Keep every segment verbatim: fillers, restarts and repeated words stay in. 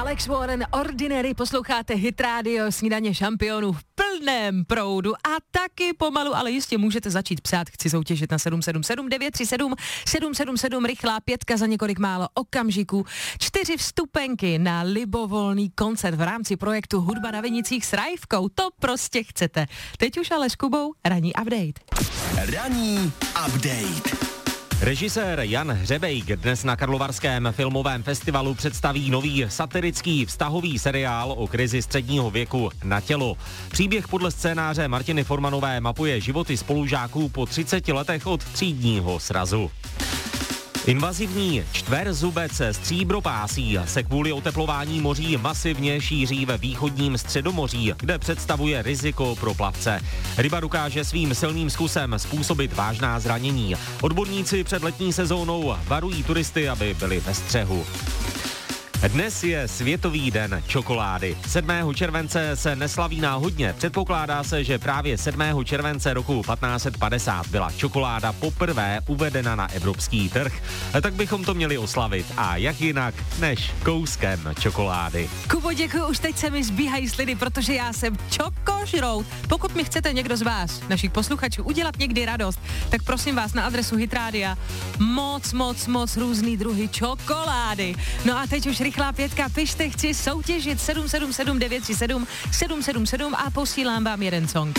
Alex Warren, Ordinary, posloucháte Hit Radio, snídaně šampionů v plném proudu a taky pomalu, ale jistě můžete začít psát, chci soutěžit na sedm sedm sedm devět tři sedm sedm sedm sedm, rychlá pětka za několik málo okamžiků, čtyři vstupenky na libovolný koncert v rámci projektu Hudba na Vinicích s Rajvkou, to prostě chcete. Teď už ale s Kubou ranní update. Ranní update. Režisér Jan Hřebejk dnes na Karlovarském filmovém festivalu představí nový satirický vztahový seriál o krizi středního věku Na tělo. Příběh podle scénáře Martiny Formanové mapuje životy spolužáků po třiceti letech od třídního srazu. Invazivní čtverzubec stříbropásí se kvůli oteplování moří masivně šíří ve východním Středomoří, kde představuje riziko pro plavce. Ryba dokáže svým silným zkusem způsobit vážná zranění. Odborníci před letní sezónou varují turisty, aby byli ve střehu. Dnes je Světový den čokolády. sedmého července se neslaví náhodně. Předpokládá se, že právě sedmého července roku patnáct set padesát byla čokoláda poprvé uvedena na evropský trh. Tak bychom to měli oslavit. A jak jinak, než kouskem čokolády. Kubo, děkuji, už teď se mi zbíhají slidy, protože já jsem čokožrout. Pokud mi chcete někdo z vás, našich posluchačů, udělat někdy radost, tak prosím vás na adresu Hit Rádia moc, moc, moc různý druhy čokolády. No a teď už rychlá pětka, pište, chci soutěžit sedm sedm sedm devět tři sedm sedm sedm sedm a posílám vám jeden song.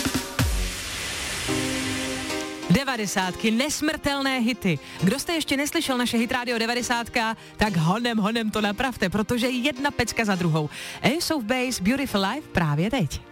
Devadesátky, nesmrtelné hity. Kdo jste ještě neslyšel naše Hit Radio devadesátka, tak honem, honem to napravte, protože jedna pecka za druhou. Ace of Base, Beautiful Life právě teď.